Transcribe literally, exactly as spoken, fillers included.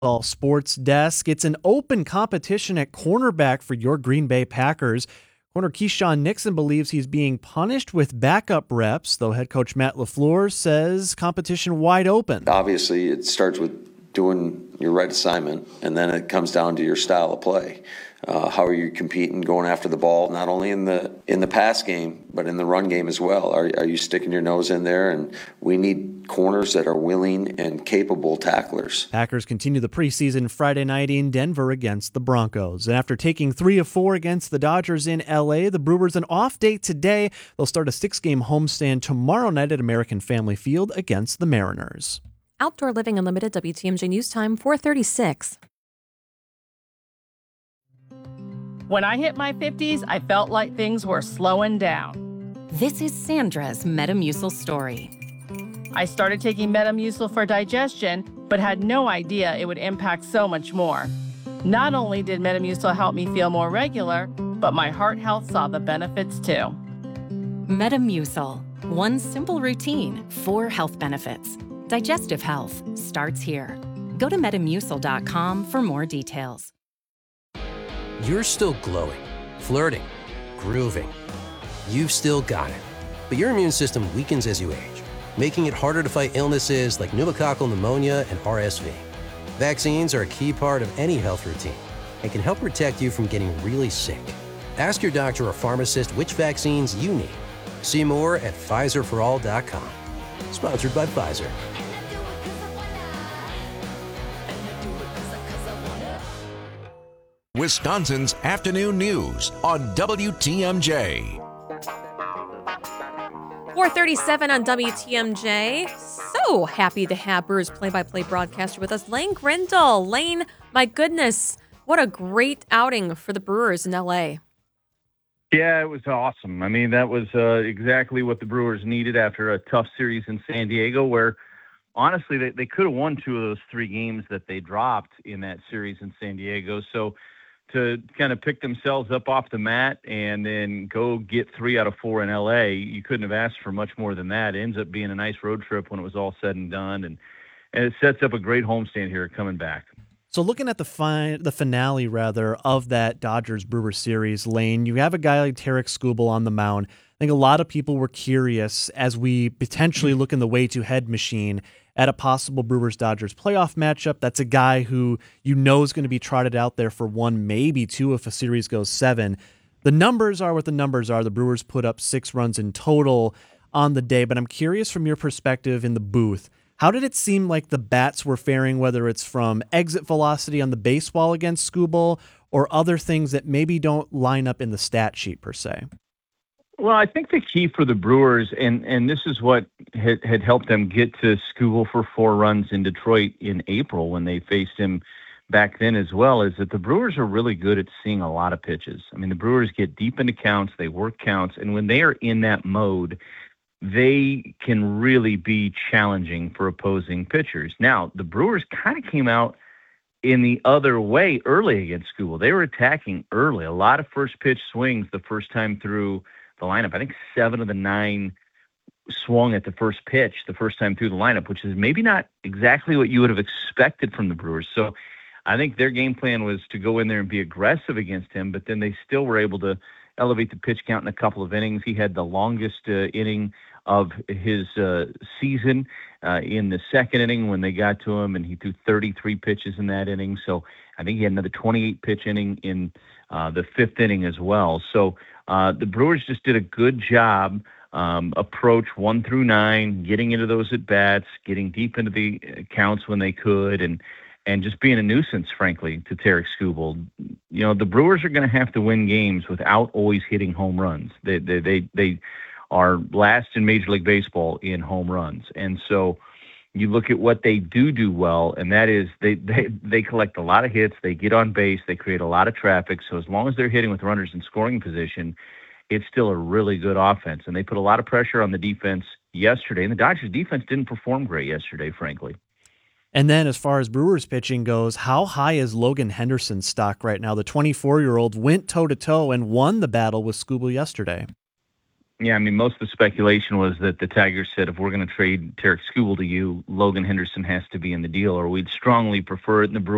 All Sports Desk. It's an open competition at cornerback for your Green Bay Packers. Corner Keyshawn Nixon believes he's being punished with backup reps, though head coach Matt LaFleur says competition wide open. Obviously, it starts with doing your right assignment, and then it comes down to your style of play. Uh, how are you competing, going after the ball, not only in the in the pass game, but in the run game as well? Are, are you sticking your nose in there? And we need corners that are willing and capable tacklers. Packers continue the preseason Friday night in Denver against the Broncos. And after taking three of four against the Dodgers in L A, the Brewers an off day today. They'll start a six-game homestand tomorrow night at American Family Field against the Mariners. Outdoor Living Unlimited, W T M J News Time, four thirty-six. When I hit my fifties, I felt like things were slowing down. This is Sandra's Metamucil story. I started taking Metamucil for digestion, but had no idea it would impact so much more. Not only did Metamucil help me feel more regular, but my heart health saw the benefits too. Metamucil, one simple routine, four health benefits. Digestive health starts here. Go to metamucil dot com for more details. You're still glowing, flirting, grooving. You've still got it. But your immune system weakens as you age, making it harder to fight illnesses like pneumococcal pneumonia and R S V. Vaccines are a key part of any health routine and can help protect you from getting really sick. Ask your doctor or pharmacist which vaccines you need. See more at Pfizer for all dot com. Sponsored by Pfizer. Wisconsin's afternoon news on W T M J. four thirty-seven on W T M J. So happy to have Brewers play-by-play broadcaster with us, Lane Grindle. Lane, my goodness, what a great outing for the Brewers in L A. Yeah, it was awesome. I mean, that was uh, exactly what the Brewers needed after a tough series in San Diego, where honestly they, they could have won two of those three games that they dropped in that series in San Diego. So to kind of pick themselves up off the mat and then go get three out of four in L A, you couldn't have asked for much more than that. It ends up being a nice road trip when it was all said and done, and, and it sets up a great homestand here coming back. So looking at the fi- the finale, rather, of that Dodgers-Brewers series, Lane, you have a guy like Tarik Skubal on the mound. I think a lot of people were curious as we potentially look in the way-to-head machine at a possible Brewers-Dodgers playoff matchup. That's a guy who you know is going to be trotted out there for one, maybe two if a series goes seven. The numbers are what the numbers are. The Brewers put up six runs in total on the day, but I'm curious from your perspective in the booth, how did it seem like the bats were faring, whether it's from exit velocity on the baseball against Skubal or other things that maybe don't line up in the stat sheet per se? Well, I think the key for the Brewers, and, and this is what had, had helped them get to Skubal for four runs in Detroit in April when they faced him back then as well, is that the Brewers are really good at seeing a lot of pitches. I mean, the Brewers get deep into counts, they work counts, and when they are in that mode, they can really be challenging for opposing pitchers. Now, the Brewers kind of came out in the other way early against Skubal. They were attacking early, a lot of first pitch swings the first time through the lineup. I think seven of the nine swung at the first pitch the first time through the lineup, which is maybe not exactly what you would have expected from the Brewers. So I think their game plan was to go in there and be aggressive against him, but then they still were able to elevate the pitch count in a couple of innings. He had the longest uh, inning of his uh, season uh, in the second inning when they got to him, and he threw thirty-three pitches in that inning. So I think he had another twenty-eight pitch inning in uh, the fifth inning as well. So uh, the Brewers just did a good job, um, approach one through nine, getting into those at-bats, getting deep into the counts when they could, and and just being a nuisance, frankly, to Tarik Skubal. You know, the Brewers are going to have to win games without always hitting home runs. They they they, they are last in Major League Baseball in home runs. And so you look at what they do do well, and that is they, they, they collect a lot of hits, they get on base, they create a lot of traffic. So as long as they're hitting with runners in scoring position, it's still a really good offense. And they put a lot of pressure on the defense yesterday, and the Dodgers defense didn't perform great yesterday, frankly. And then as far as Brewers pitching goes, how high is Logan Henderson's stock right now? The twenty-four-year-old went toe-to-toe and won the battle with Skubal yesterday. Yeah, I mean, most of the speculation was that the Tigers said, if we're going to trade Tarik Skubal to you, Logan Henderson has to be in the deal, or we'd strongly prefer it. And the Brewers